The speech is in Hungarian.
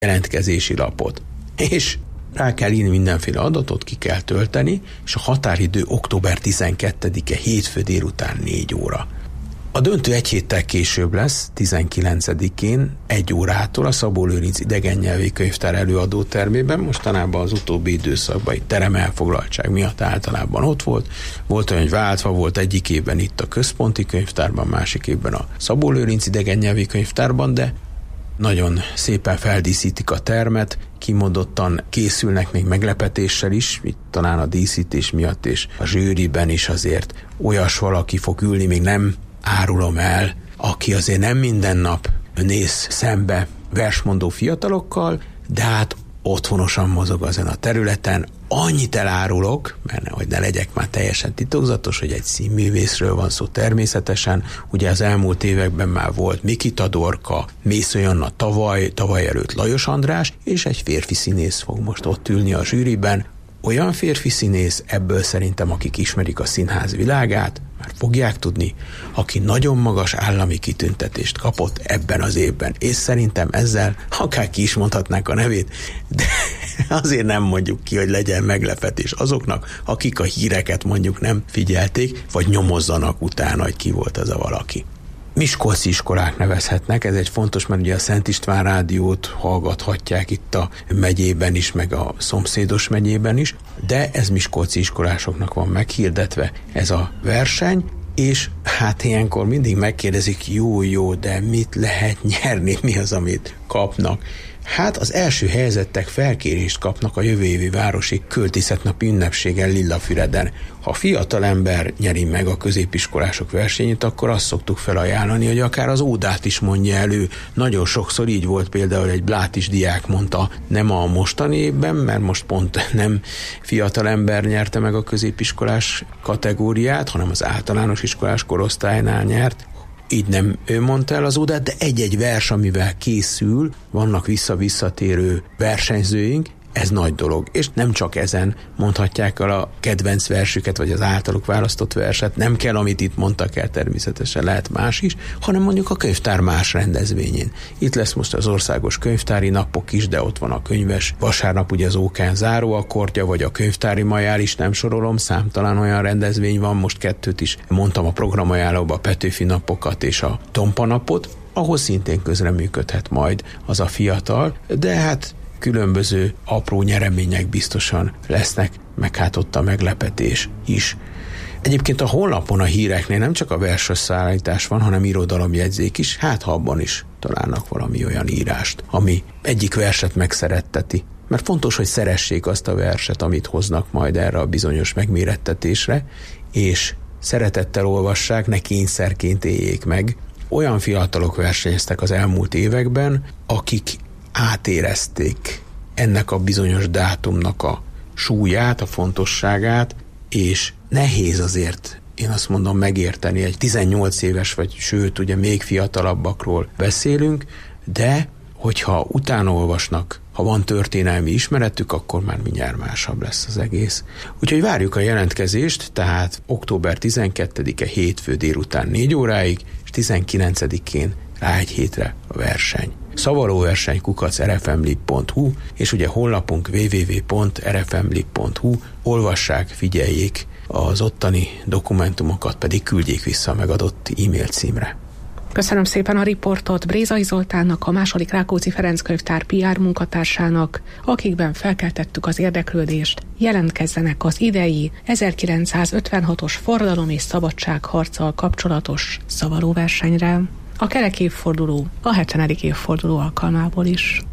jelentkezési lapot. És rá kell írni mindenféle adatot, ki kell tölteni, és a határidő október 12-e hétfő délután 4 óra. A döntő egy héttel később lesz, 19-én, 1 órától a Szabó Lőrinc Idegennyelvi Könyvtár előadótermében. Mostanában az utóbbi időszakban egy terem-elfoglaltság miatt általában ott volt. Volt olyan, hogy váltva volt, egyik évben itt a Központi Könyvtárban, másik évben a Szabó Lőrinc Idegennyelvi Könyvtárban, de nagyon szépen feldíszítik a termet, kimondottan készülnek még meglepetéssel is, itt talán a díszítés miatt, és a zsűriben is azért olyas valaki fog ülni, még nem árulom el, aki azért nem minden nap néz szembe versmondó fiatalokkal, de hát otthonosan mozog ezen a területen. Annyit elárulok, mert hogy ne legyek már teljesen titokzatos, hogy egy színművészről van szó természetesen. Ugye az elmúlt években már volt Mikita Dorka, Mészöly Anna tavaly előtt Lajos András, és egy férfi színész fog most ott ülni a zsűriben. Olyan férfi színész, ebből szerintem akik ismerik a színház világát, már fogják tudni, aki nagyon magas állami kitüntetést kapott ebben az évben. És szerintem ezzel akár ki is mondhatnánk a nevét, de azért nem mondjuk ki, hogy legyen meglepetés azoknak, akik a híreket mondjuk nem figyelték, vagy nyomozzanak utána, hogy ki volt az a valaki. Miskolci iskolák nevezhetnek, ez egy fontos, mert ugye a Szent István rádiót hallgathatják itt a megyében is, meg a szomszédos megyében is, de ez miskolci iskolásoknak van meghirdetve ez a verseny, és hát ilyenkor mindig megkérdezik, jó, de mit lehet nyerni, mi az, amit kapnak. Hát az első helyzettek felkérést kapnak a jövő évi városi költészetnapi ünnepségen Lillafüreden. Ha fiatal ember nyeri meg a középiskolások versenyét, akkor azt szoktuk felajánlani, hogy akár az ódát is mondja elő. Nagyon sokszor így volt, például egy blátis diák mondta, nem a mostani évben, mert most pont nem fiatal ember nyerte meg a középiskolás kategóriát, hanem az általános iskolás korosztálynál nyert. Így nem ő mondta el az ódát, de egy-egy vers, amivel készül, vannak visszatérő versenyzőink, ez nagy dolog. És nem csak ezen mondhatják el a kedvenc versüket, vagy az általuk választott verset, nem kell, amit itt mondtak el, természetesen lehet más is, hanem mondjuk a könyvtár más rendezvényén. Itt lesz most az országos könyvtári napok is, de ott van a könyves vasárnap, ugye az OK-n záróakkordja, vagy a könyvtári majál is, nem sorolom, számtalan olyan rendezvény van, most 2 is mondtam a programajánlóba, a Petőfi napokat és a Tompa napot, ahol szintén közreműködhet majd az a fiatal, de hát különböző apró nyeremények biztosan lesznek, meg hát ott a meglepetés is. Egyébként a honlapon a híreknél nem csak a versösszállítás van, hanem irodalomjegyzék is, hát ha abban is találnak valami olyan írást, ami egyik verset megszeretteti. Mert fontos, hogy szeressék azt a verset, amit hoznak majd erre a bizonyos megmérettetésre, és szeretettel olvassák, ne kényszerként éljék meg. Olyan fiatalok versenyeztek az elmúlt években, akik átérezték ennek a bizonyos dátumnak a súlyát, a fontosságát, és nehéz azért, én azt mondom, megérteni, egy 18 éves, vagy sőt, ugye még fiatalabbakról beszélünk, de hogyha utána olvasnak, ha van történelmi ismeretük, akkor már mindjárt másabb lesz az egész. Úgyhogy várjuk a jelentkezést, tehát október 12-e hétfő délután 4 óráig, és 19-én rá egy hétre a verseny. Szavalóverseny @rfmlib.hu, és ugye honlapunk www.rfmlib.hu, olvassák, figyeljék, az ottani dokumentumokat pedig küldjék vissza a megadott e-mail címre. Köszönöm szépen a riportot Brézai Zoltánnak, a II. Rákóczi Ferenc könyvtár PR munkatársának, akikben felkeltettük az érdeklődést. Jelentkezzenek az idei 1956-os forradalom és szabadságharccal kapcsolatos szavalóversenyre. A kerek évforduló, a 70. évforduló alkalmából is.